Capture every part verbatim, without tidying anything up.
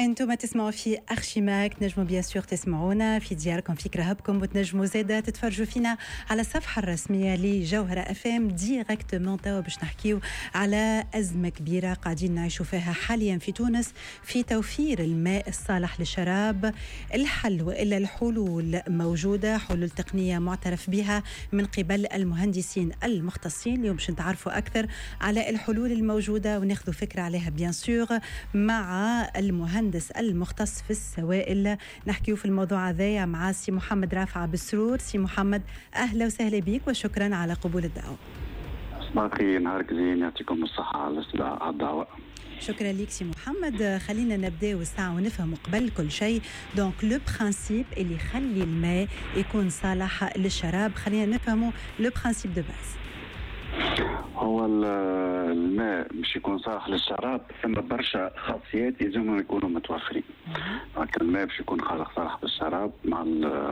انتم تسمعوا في أرشيماك، تنجموا بيان سور تسمعونا في دياركم في كرهبكم، وتنجموا زاده تتفرجوا فينا على الصفحة الرسمية لجوهرة اف ام ديريكتومون. توا باش نحكيو على أزمة كبيرة قاعدين نعيشوا فيها حاليا في تونس في توفير الماء الصالح للشراب. الحل وإلا الحلول موجودة، حلول تقنية معترف بها من قبل المهندسين المختصين. اليوم باش نتعرفوا أكثر على الحلول الموجودة وناخذوا فكرة عليها بيان سور مع المهندس المختص في السوائل. نحكيو في الموضوع هذايا مع سي محمد رافع بالسرور. سي محمد أهلا وسهلا بك وشكرا على قبول الدعوة. صباح الخير، نهارك زين، يعطيكم الصحة على الدعوة. شكرا لك سي محمد. خلينا نبداو الساعة ونفهم قبل كل شيء دونك لو برانسيب اللي يخلي الماء يكون صالح للشراب. خلينا نفهموا لو برانسيب دو باز. هو الماء باش يكون صالح للشراب ثم برشا خاصيات لازم يكونوا متوفرين. الماء باش يكون خالق صالح للشراب مع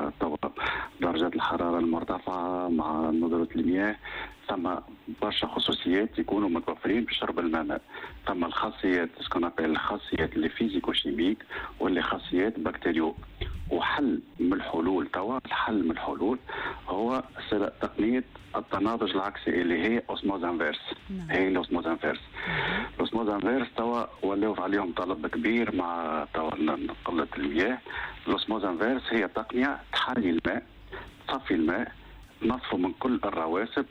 درجات الحرارة المرتفعة مع ندرة المياه، ثم برشا خصوصيات يكونوا متوفرين في شرب الماء. ثم الخاصيات سكون ابل الخاصيات اللي فيزيكو شيميك واللي خاصيات بكتيريو. وحل من الحلول توا الحل من الحلول هو تقنية التناضج العكسي اللي هي اوسموز انفيرس. هي الاوسموز انفيرس. الاوسموز انفيرس توا ولاو عليهم طلب كبير مع توا قلة المياه. الاوسموز انفيرس هي تقنية تحري الماء، تصفي الماء، نصفه من كل الرواسب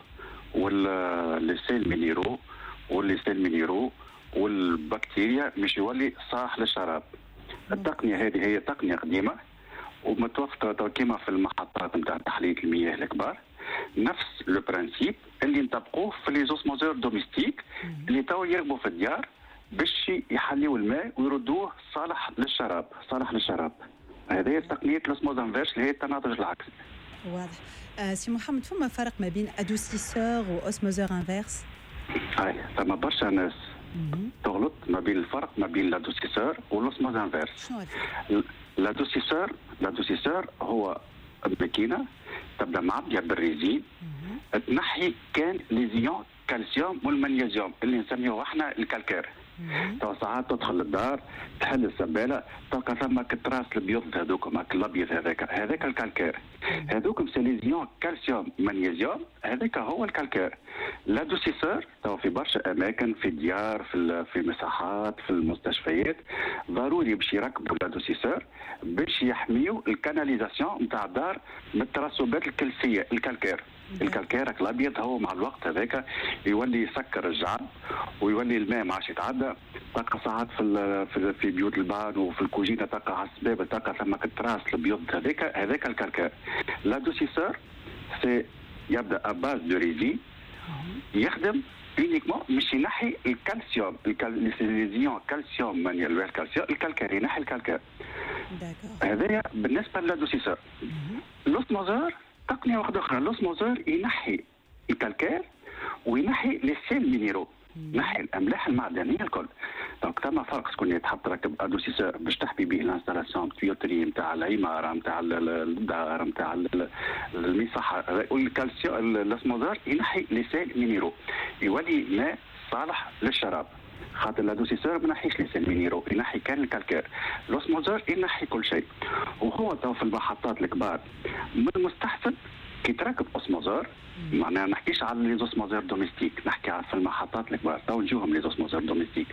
والليسيل مينيرو والليسيل مينيرو والبكتيريا مش يولي صالح للشراب. التقنية هذه هي تقنية قديمة ومتوفرة كما في المحطات نتاع تحلية المياه الكبار. نفس لو برانسيب اللي نطبقوه في لي زوسموزور دوميستيك اللي تو يرغبوا في الديار باش يحليوا الماء ويردوه صالح للشراب، صالح للشراب. هذه تقنية الاسموز انفيرس اللي هي التناضج العكسي. واضح. آه سي محمد، فما فرق ما بين ادوسيسور واسموزور انفيرس؟ اي ثم برشا ناس تغلط ما بين الفرق ما بين لادوسيسور والاسموز انفيرس. شنو الفرق؟ لادوسيسور لادوسيسور هو الماكينه تبدا معبيه بالريزين تنحي كان لي زيون كالسيوم والمغنيسيوم اللي نسميوه احنا الكالكير. تو ساعات تدخل للدار تحل السباله تلقى ثم كتراس البيض هذوكم الابيض هذاك هذاك الكالكير. هذوكم سي لي زيون كالسيوم مغنيسيوم، هذاك هو الكالكير. لادوسيسور تو في برشا اماكن في ديار في في مساحات في المستشفيات ضروري باش يركبوا لادوسيسور باش يحميوا الكاناليزاسيون نتاع الدار من الترسبات الكلسيه الكالكير. الكالكير الابيض هو مع الوقت هذاك يولي يسكر الجعب ويولي الماء ما عادش يتعدى. تلقى ساعات في في, في بيوت البان وفي الكوجينه تلقى على السبابه تلقى ثم كتراس البيض هذاك هذاك الكالكير. لادوسيسور سي يبدا اباز دو ريزين يخدم يونيكمون مش ينحي الكالسيوم الكالسيوم كالسيوم مانيال الكالسيوم الكالكير ينحي الكالكير. هذايا بالنسبه للادوسيسور. لوسموزور تقنيه واحده اخرى. لوسموزور ينحي الكالكير وينحي لي سيل مينيرو، ينحي الاملاح المعدنيه الكل. دونك ثم فرق شكون يتحط ركب ادوسيسور باش تحمي به الانستالاسيون تيوتري نتاع العماره نتاع الدار نتاع المساحه. والكالسيوم الاسموزور ينحي لي سيل مينيرو يولي ماء صالح للشراب. خاطر لادوسيسور ما ينحيش لي سيل مينيرو، ينحي كان الكالكير. لوسموزور ينحي كل شيء. وهو تو في المحطات الكبار من المستحسن كي تركب اسموزور، معناها ما نحكيش على لي زوسموزور دوميستيك، نحكي على في المحطات الكبار تو نجيوهم لي زوسموزور دوميستيك